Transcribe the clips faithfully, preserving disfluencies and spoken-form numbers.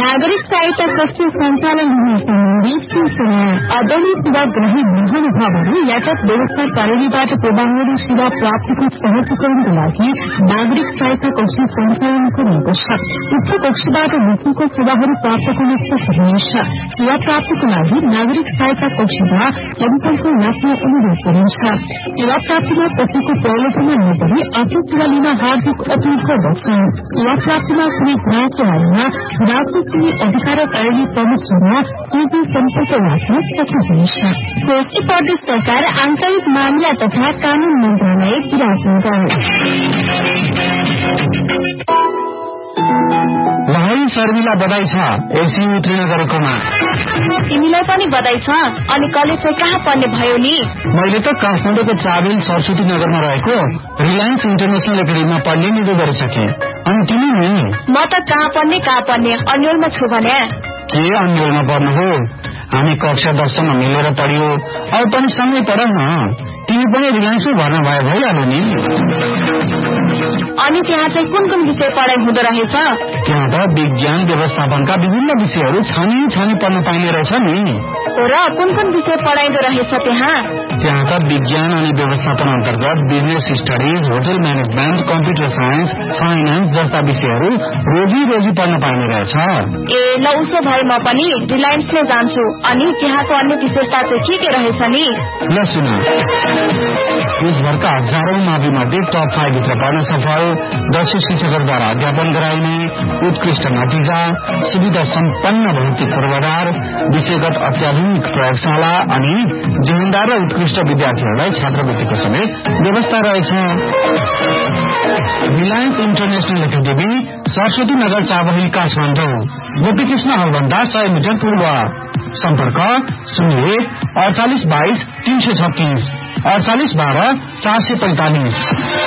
नागरिक सहायता कक्ष सञ्चालन हुने सम्बन्धी सूचना अगणित वा ग्रही महानुभावहरू यातायात व्यवस्था कार्यालयबाट प्रभावकारी सेवा प्राप्तिको सहजीकरणको लागि नागरिक सहायता कक्ष सञ्चालन गरिएको छ। उक्त कक्षबाट मुक्तिको सेवाहरू प्राप्त गर्न सक्नुहुनेछ। सेवा प्राप्तिको लागि नागरिक सहायता कक्षमा सम्पर्क राख्न अनुरोध गरिन्छ। सेवा प्राप्तिमा प्रतिको प्रलोभनमा नपरी आफ्नो सेवा लिन हार्दिक अपील गर्दछौं। सेवा प्राप्तिमा कुनै गुनासोहरूमा गुनासो सुन्ने अधिकार कार्यालय प्रमुखसँग सोझै सम्पर्क राख्न सक्नुहुनेछ। कोशी प्रदेश सरकार आन्तरिक मामिला तथा कानून मन्त्रालय विराटनगर। लहरी शर्मिला बधाई छ एसी उत्तीर्ण गरेकोमा। तिमीलाई पनि बधाई छ। अनि कलेज चाहिँ कहाँ पढ्ने भयो नि? मैले त काठमाडौँको चाबिल सरस्वती नगरमा रहेको रिलायन्स इन्टरनेशनल एकाडेमीमा पढ्ने निधो गरिसके। अनि तिमी नि? म त कहाँ पढ्ने कहाँ पढ्ने अन्यलमा छु भने। के अन्यलमा पढ्नु हो? हामी कक्षा दससम्म मिलेर पढ्यो। अब पनि सँगै पढौँ न। तिमी पनि रिलायन्समा भर्ना भए भइहाल्यो नि। अनि त्यहाँ चाहिँ कुन कुन विषय पढाइ हुँदो रहेछ? त्यहाँ त विज्ञान व्यवस्थापनका विभिन्न विषयहरू छानी छानी पढ्न पाइने रहेछ नि। र कुन कुन विषय पढाइदो रहेछ त्यहाँ? त्यहाँ त विज्ञान अनि व्यवस्थापन अन्तर्गत business studies, hotel management, computer science, finance जस्ता विषयहरू रोजी रोजी पढ्न पाइने रहेछ। ए ल उसो भए म पनि रिलायन्समै जान्छु। अनि त्यहाँको अन्य विशेषता चाहिँ के के रहेछ नि? ल सुन, देशभरका हजारौं मावि मध्ये टप फाइभ भित्र पर्न सफल, दक्ष शिक्षकहरूद्वारा अध्यापन गराइने, उत्कृष्ट नतिजा, सुविधा सम्पन्न भौतिक पूर्वाधार, विषयगत अत्याधुनिक प्रयोगशाला अनि जिम्मेदार र उत्कृष्ट विद्यार्थीहरूलाई छात्रवृत्तिको समेत व्यवस्था रहेछ। Reliance international academy, Saraswati Nagar, Chabahil, Kathmandu. Gopikrishna हलभन्दा सय मिटर पूर्व। सम्पर्क शून्य एक अडचालिस बाइस तीन सय छत्तीस अडचालिस बाह्र चार सय पैंतालिस।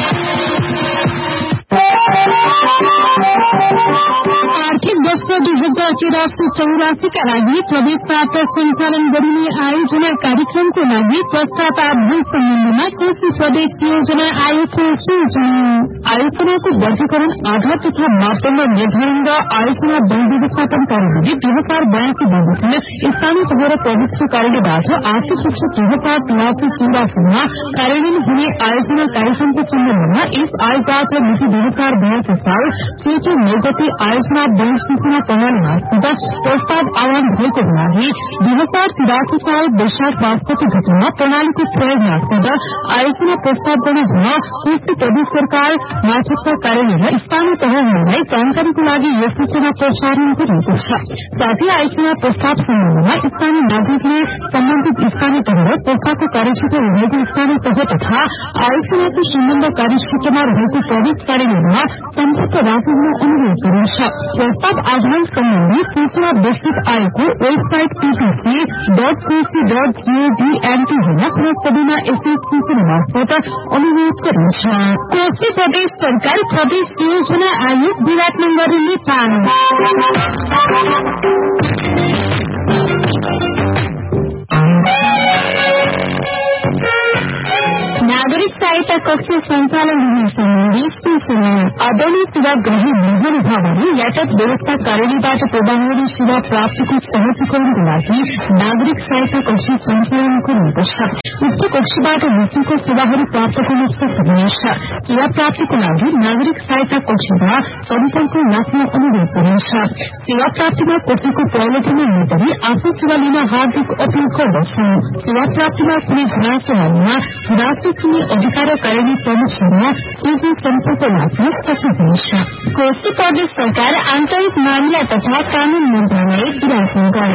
आर्थिक वर्ष दुई हजार तिरासी चौरासीका लागि प्रदेशबाट सञ्चालन गरिने आयोजना कार्यक्रमको लागि प्रस्ताव आह्वान सम्बन्धमा कोशी प्रदेश योजना आयोगको सूचना। आयोजनाको वर्गीकरण आधार तथा मापदण्ड निर्धारण र आयोजना वन व्यवस्थापन कार्यालयले दुई हजार बयासी बजेटमा स्थानीय तह र प्रमुख कार्यालयबाट आर्थिक वर्ष दुई हजार तिरासी चौरासीमा कार्यान्वयन हुने आयोजना कार्यक्रमको सम्बन्धमा यस आयोगबाट मिति दुई हजार बयासी साल चौथो नैगते आयोजना वन सूचना प्रणाली मार्फत प्रस्ताव आह्वान भएको हुनाले दुई हजार तिरासी साल वैशाख बासठी गतेमा प्रणालीको प्रयोग मार्फत आयोजना प्रस्ताव गर्ने हुन कोशी प्रदेश सरकार माछाका कार्यालय र स्थानीय तहहरूलाई जानकारीको लागि यो सूचना प्रसारण गरिएको छ। साथै आयोजना प्रस्ताव सम्बन्धमा स्थानीय नागरिकले सम्बन्धित स्थानीय तह र संस्थाको कार्यक्षेत्र रहेको स्थानीय तह तथा आयोजनाको सम्बन्ध कार्यक्षेत्रमा रहेको प्रदेश कार्यालयमा सम्पर्क राख्न अनुरोध गरिन्छ। प्रस्ताव आह्वान सम्बन्धी सूचना विस्तृत आयोगको website PPC dot Koshi dot gov NP हुन पुनः सबैमा यसै सूचना मार्फत अनुरोध गरिन्छ। कोशी प्रदेश सरकार प्रदेश योजना आयोग विराटनगर नेपाल। नागरिक सहायता कक्ष सञ्चालन हुने सम्बन्धी सूचना आदरणीय सेवाग्राही महानुभावहरू यातायात व्यवस्था कार्यालयबाट प्रभावकारी सेवा प्राप्तिको सहजीकरणको लागि नागरिक सहायता कक्ष सञ्चालन गरिएको छ। उक्त कक्षबाट मुक्तिको सेवाहरू प्राप्त गर्न सक्नुहुनेछ। सेवा प्राप्तिको लागि नागरिक सहायता कक्षमा सम्पर्क राख्न अनुरोध गरिन्छ। सेवा प्राप्तिमा प्रतिको प्रलोभनमा नपरी आफ्नो सेवा लिन हार्दिक अपील गर्दछौं। सेवा प्राप्तिमा कुनै गुनासोहरूमा गुनासो सुन्ने अधिकार कार्यालय प्रमुखसँग सोझै सम्पर्क राख्न सक्नुहुनेछ। कोशी प्रदेश सरकार आन्तरिक मामिला तथा कानून मन्त्रालय विराटनगर।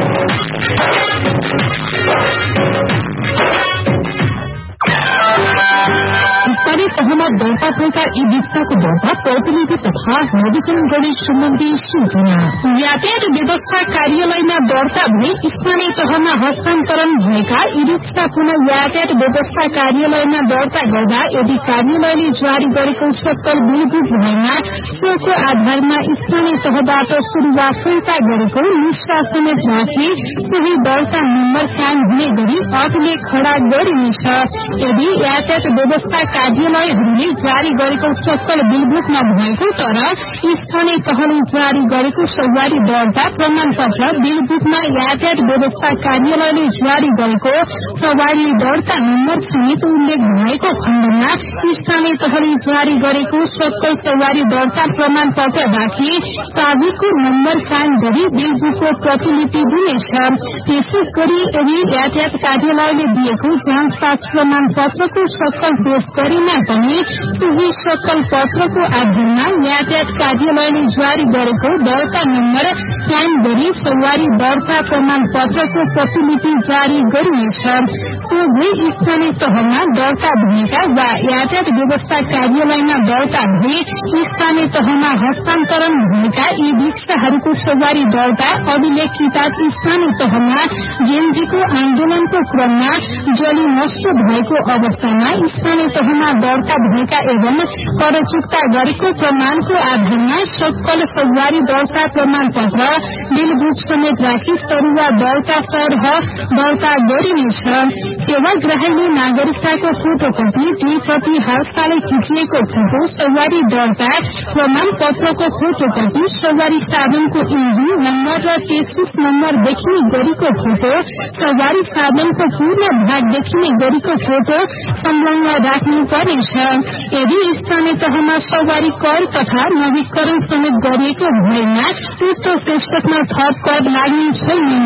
स्थानीय तहमा दर्ता भएका ई विस्ताको दर्ता प्रतिनिधि तथा नवीकरण गर्ने सम्बन्धी सूचना यातायात व्यवस्था कार्यालयमा दर्ता भई स्थानीय तहमा हस्तान्तरण भएका ई रिक्सा पुनः यातायात व्यवस्था कार्यालयमा दर्ता गर्दा यदि कार्यालयले जारी गरेको सक्कल मूलभूत भएमा सोको आधारमा स्थानीय तहबाट शुरूआत फिर्ता गरेको निष्ठा समेत राखी सही दर्ता नम्बर कायम हुने गरी अघिल्ले खड़ा गरिनेछ। यदि यातायात व्यवस्था कार्यालय निकायहरूले जारी गरेको सक्कल बिलबुकमा भएको तर स्थानीय तहले जारी गरेको सवारी दर्ता प्रमाण पत्र बिलबुकमा यातायात व्यवस्था कार्यालयले जारी गरेको सवारी दर्ता नम्बर समेत उल्लेख भएको खण्डमा स्थानीय तहले जारी गरेको सक्कल सवारी दर्ता प्रमाण पत्र राखी कागजको नम्बर कायम गरी बिलबुकको प्रतिलिपि दिनेछ। त्यसै गरी यदि यातायात कार्यालयले दिएको जाँच पास प्रमाण पत्रको सक्कल पेश गरेमा पनि सोही सक्कल पत्रको आधारमा यातायात कार्यालयले जारी गरेको दर्ता नम्बर कायम गरी सवारी दर्ता प्रमाण पत्रको प्रतिलिपि जारी गरिनेछ। सोझै स्थानीय तहमा दर्ता भएका वा यातायात व्यवस्था कार्यालयमा दर्ता भए स्थानीय तहमा हस्तान्तरण भएका यी रिक्साहरूको सवारी दर्ता अभिलेखित स्थानीय तहमा जेएनजीको आन्दोलनको क्रममा जली नष्ट भएको अवस्थामा स्थानीय तहमा दर्ता भएका एवं कर चुक्ता गरेको प्रमाणको आधारमा सक्कल सवारी दर्ता प्रमाण पत्र बिलबुक समेत राखी सरुवा दर्ता सरह दर्ता गरिनेछ। सेवाग्राहीले नागरिकताको फोटोकपी दुई प्रति हालसालै खिचिएको फोटो सवारी दर्ता प्रमाण पत्रको फोटोकपी सवारी साधनको इन्जिन नम्बर र चेसिस नम्बर देखिने गरीको फोटो सवारी साधनको पूर्ण भाग देखिने गरीको फोटो संलग्न राख्नु पर्नेछ। यदि स्थानीय तहमा सवारी कर तथा नवीकरण समेत गरिएको भएमा उक्त शीर्षकमा थप कर लाग्ने छैन।